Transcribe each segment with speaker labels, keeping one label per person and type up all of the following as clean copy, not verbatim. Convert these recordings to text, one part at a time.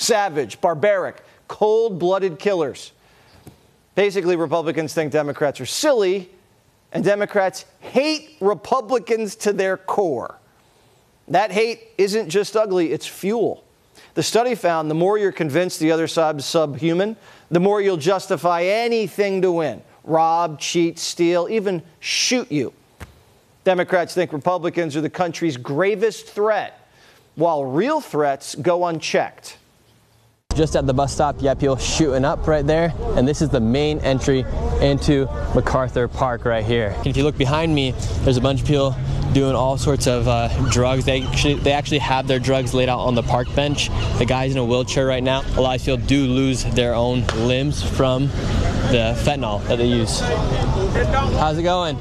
Speaker 1: savage, barbaric, cold-blooded killers. Basically, Republicans think Democrats are silly, and Democrats hate Republicans to their core. That hate isn't just ugly, it's fuel. The study found the more you're convinced the other side is subhuman, the more you'll justify anything to win. Rob, cheat, steal, even shoot you. Democrats think Republicans are the country's gravest threat, while real threats go unchecked.
Speaker 2: Just at the bus stop, you have people shooting up right there, and this is the main entry into MacArthur Park right here. If you look behind me, there's a bunch of people doing all sorts of drugs. They actually have their drugs laid out on the park bench. The guy's in a wheelchair right now. A lot of people do lose their own limbs from the fentanyl that they use. How's it going?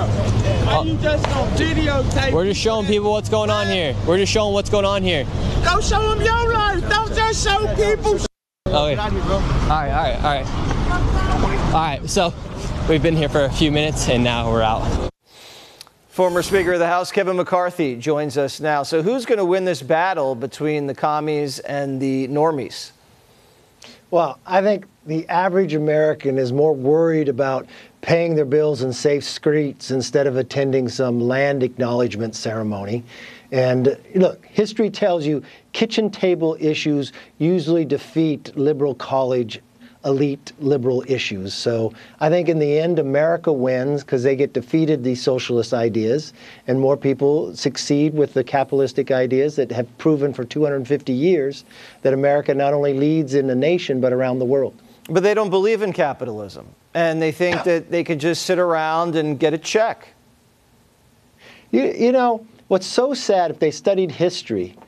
Speaker 2: We're just showing people what's going on here. We're just showing what's going on here.
Speaker 3: Go show them your life. Don't just show people.
Speaker 2: Okay. All right. So we've been here for a few minutes and now we're out.
Speaker 1: Former Speaker of the House Kevin McCarthy joins us now. So who's going to win this battle between the commies and the normies?
Speaker 4: Well, I think the average American is more worried about paying their bills in safe streets instead of attending some land acknowledgement ceremony. And look, history tells you kitchen table issues usually defeat liberal college elite liberal issues. So I think in the end, America wins because they get defeated these socialist ideas, and more people succeed with the capitalistic ideas that have proven for 250 years that America not only leads in the nation, but around the world.
Speaker 1: But they don't believe in capitalism, and they think that they could just sit around and get a check.
Speaker 4: You know, what's so sad, if they studied history,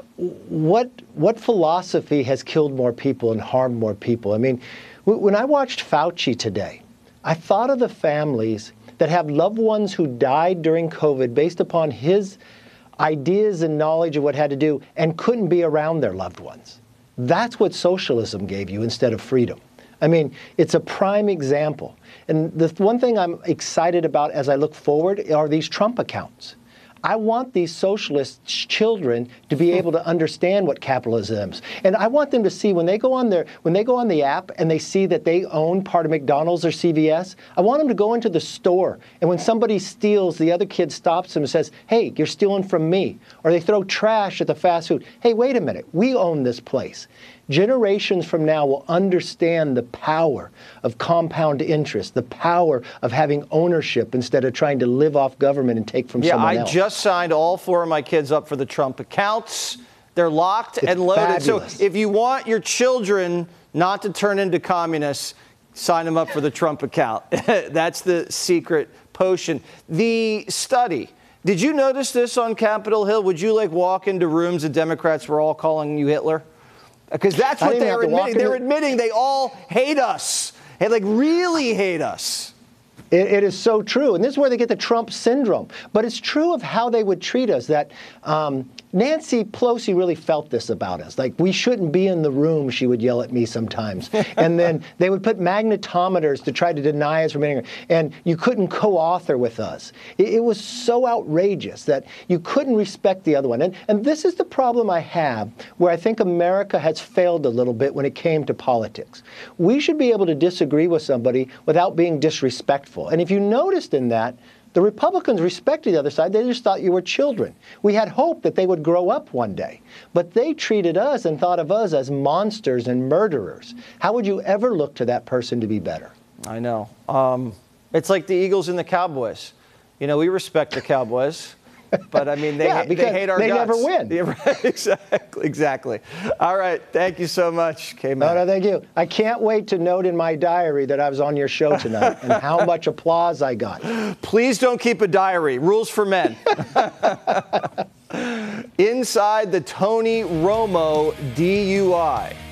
Speaker 4: what philosophy has killed more people and harmed more people? I mean, when I watched Fauci today, I thought of the families that have loved ones who died during COVID based upon his ideas and knowledge of what had to do and couldn't be around their loved ones. That's what socialism gave you instead of freedom. I mean, it's a prime example. And the one thing I'm excited about as I look forward are these Trump accounts. I want these socialist children to be able to understand what capitalism is. And I want them to see when they go on the app and they see that they own part of McDonald's or CVS, I want them to go into the store. And when somebody steals, the other kid stops them and says, hey, you're stealing from me. Or they throw trash at the fast food. Hey, wait a minute, we own this place. Generations from now will understand the power of compound interest, the power of having ownership instead of trying to live off government and take from someone else.
Speaker 1: I just signed all 4 of my kids up for the Trump accounts. They're locked and loaded.
Speaker 4: Fabulous.
Speaker 1: So if you want your children not to turn into communists, sign them up for the Trump account. That's the secret potion. The study. Did you notice this on Capitol Hill? Would you walk into rooms and Democrats were all calling you Hitler? Because that's what they're admitting. They're admitting they all hate us. They really hate us.
Speaker 4: It is so true. And this is where they get the Trump syndrome. But it's true of how they would treat us, that Nancy Pelosi really felt this about us. We shouldn't be in the room, she would yell at me sometimes. And then they would put magnetometers to try to deny us from being here. And you couldn't co-author with us. It was so outrageous that you couldn't respect the other one. And this is the problem I have, where I think America has failed a little bit when it came to politics. We should be able to disagree with somebody without being disrespectful. And if you noticed in that, the Republicans respected the other side. They just thought you were children. We had hope that they would grow up one day. But they treated us and thought of us as monsters and murderers. How would you ever look to that person to be better?
Speaker 1: I know. It's like the Eagles and the Cowboys. You know, we respect the Cowboys. But, I mean, they hate our guts.
Speaker 4: They never win.
Speaker 1: Yeah, right. Exactly. All right. Thank you so much, K-Man.
Speaker 4: No, thank you. I can't wait to note in my diary that I was on your show tonight and how much applause I got.
Speaker 1: Please don't keep a diary. Rules for men. Inside the Tony Romo DUI.